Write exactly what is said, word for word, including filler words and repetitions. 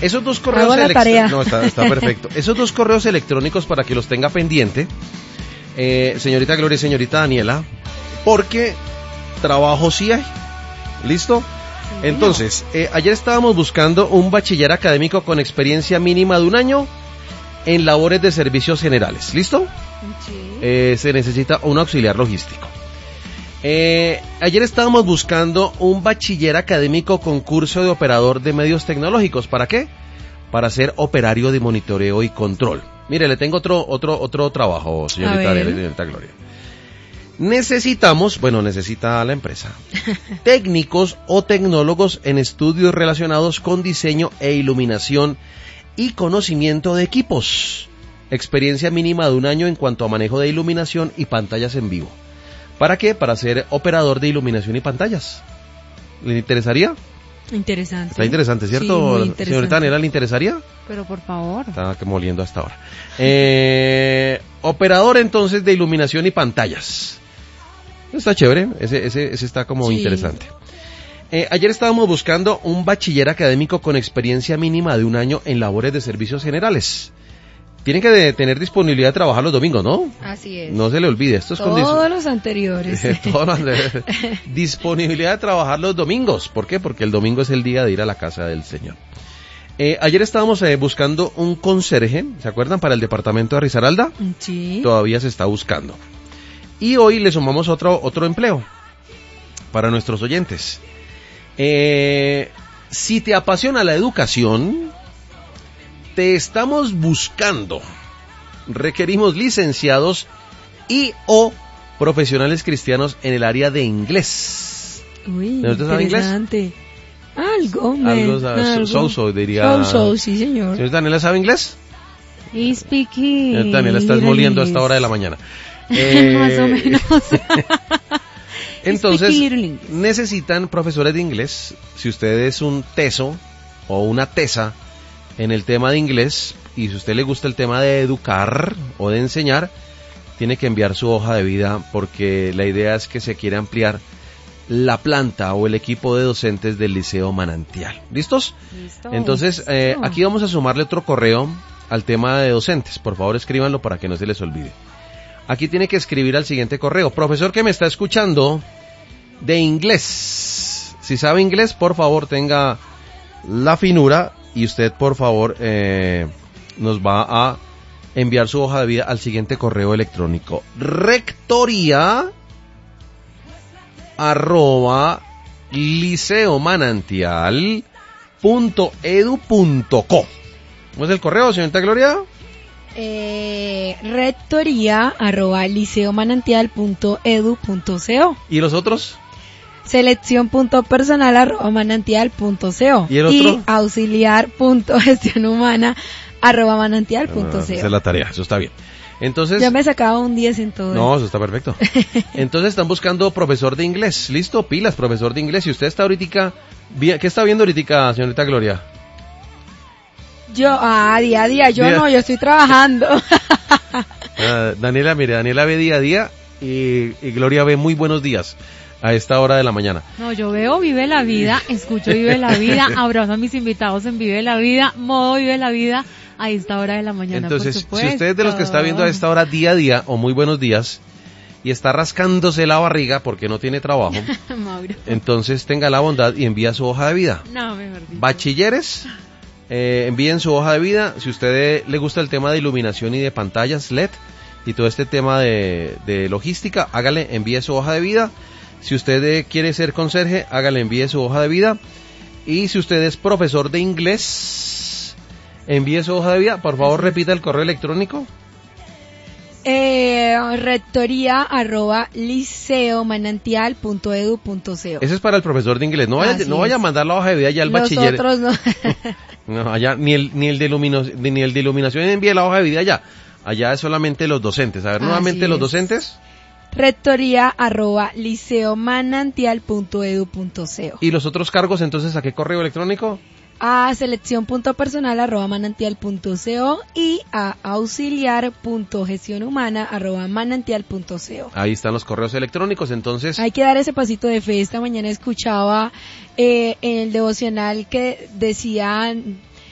Esos dos correos electrónicos, no, está, está perfecto. Esos dos correos electrónicos para que los tenga pendiente, eh, señorita Gloria y señorita Daniela, porque trabajo sí hay. ¿Listo? Sí, entonces, eh, ayer estábamos buscando un bachiller académico con experiencia mínima de un año en labores de servicios generales. ¿Listo? Sí. Eh, se necesita un auxiliar logístico. Eh, ayer estábamos buscando un bachiller académico con curso de operador de medios tecnológicos. ¿Para qué? Para ser operario de monitoreo y control. Mire, le tengo otro otro otro trabajo, señorita, señorita Gloria. Necesitamos, bueno, necesita la empresa, técnicos o tecnólogos en estudios relacionados con diseño e iluminación y conocimiento de equipos. Experiencia mínima de un año en cuanto a manejo de iluminación y pantallas en vivo. ¿Para qué? Para ser operador de iluminación y pantallas. ¿Le interesaría? Interesante. Está interesante, ¿cierto? Sí, muy interesante. Señorita Daniela, ¿le interesaría? Pero por favor. Está moliendo hasta ahora. Eh, operador entonces de iluminación y pantallas. Está chévere, ese, ese, ese está como sí. interesante. Eh, ayer estábamos buscando un bachiller académico con experiencia mínima de un año en labores de servicios generales. Tienen que de, tener disponibilidad de trabajar los domingos, ¿no? Así es. No se le olvide. Esto es Todos condicio- los anteriores. Todos los anteriores. Disponibilidad de trabajar los domingos. ¿Por qué? Porque el domingo es el día de ir a la casa del Señor. Eh, ayer estábamos eh, buscando un conserje, ¿se acuerdan? Para el departamento de Risaralda. Sí. Todavía se está buscando. Y hoy le sumamos otro, otro empleo para nuestros oyentes. Eh, si te apasiona la educación, te estamos buscando. Requerimos licenciados y o profesionales cristianos en el área de inglés. Uy, ¿usted sabe inglés? Algo, me, algo, sabe, algo. So, so, diría. So, so, sí, señor. ¿Señor Daniela sabe inglés? Y speaking. Señor Daniela, estás moliendo a esta hora de la mañana. Eh, Más o menos. Entonces, necesitan profesores de inglés. Si usted es un teso o una tesa en el tema de inglés, y si a usted le gusta el tema de educar o de enseñar, tiene que enviar su hoja de vida, porque la idea es que se quiere ampliar la planta o el equipo de docentes del Liceo Manantial. ¿Listos? Listo. Entonces, eh, aquí vamos a sumarle otro correo al tema de docentes. Por favor, escríbanlo para que no se les olvide. Aquí tiene que escribir al siguiente correo: profesor que me está escuchando, de inglés. Si sabe inglés, por favor, tenga la finura y usted, por favor, eh, nos va a enviar su hoja de vida al siguiente correo electrónico: rectoría arroba liceomanantial punto edu punto co. ¿Cómo es el correo, señorita Gloria? Eh, rectoría arroba liceomanantial punto edu punto co. ¿Y los otros? Selección punto personal arroba manantial punto co. ¿Y el otro? Y auxiliar punto gestión humana arroba manantial punto co. Ah, esa es la tarea, eso está bien. Entonces, ya me sacaba un diez en todo. No, eso está perfecto. Entonces están buscando profesor de inglés. Listo, pilas, profesor de inglés. Y usted está ahorita, ¿qué está viendo ahorita, señorita Gloria? Yo, ah, día a día, yo día. no, yo estoy trabajando. uh, Daniela, mire, Daniela ve día a día y, y Gloria ve muy buenos días a esta hora de la mañana. No, yo veo Vive la Vida, escucho Vive la Vida, abrazo a mis invitados en Vive la Vida, modo Vive la Vida a esta hora de la mañana. Entonces, por supuesto. Si usted es de los que está viendo a esta hora día a día o muy buenos días y está rascándose la barriga porque no tiene trabajo, entonces tenga la bondad y envía su hoja de vida. No, mejor dicho. Bachilleres, eh, envíen su hoja de vida. Si a usted le gusta el tema de iluminación y de pantallas L E D y todo este tema de, de logística, hágale, envíe su hoja de vida. Si usted eh, quiere ser conserje, hágale, envíe su hoja de vida. Y si usted es profesor de inglés, envíe su hoja de vida. Por favor, repita el correo electrónico. Eh, rectoría arroba liceomanantial punto edu punto co. Ese es para el profesor de inglés. No vaya, no vaya a mandar la hoja de vida ya al Los bachiller. Otros no. No, allá ni el ni el de ilumino, ni el de iluminación envíe la hoja de vida allá. Allá es solamente los docentes. A ver, Así nuevamente es. los docentes. Rectoría arroba liceomanantial punto edu punto co. ¿Y los otros cargos entonces a qué correo electrónico? A selección punto personal arroba manantial punto co y a auxiliar punto gestión humana arroba manantial punto co. Ahí están los correos electrónicos, entonces. Hay que dar ese pasito de fe. Esta mañana escuchaba eh, en el devocional que decían